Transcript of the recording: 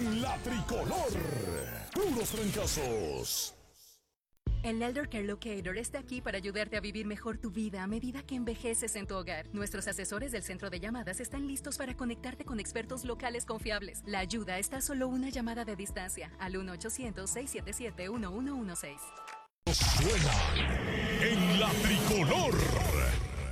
en la tricolor. Puros trancazos. El Elder Care Locator está aquí para ayudarte a vivir mejor tu vida a medida que envejeces en tu hogar. Nuestros asesores del centro de llamadas están listos para conectarte con expertos locales confiables. La ayuda está a solo una llamada de distancia al 1-800-677-1116. Suena en la tricolor.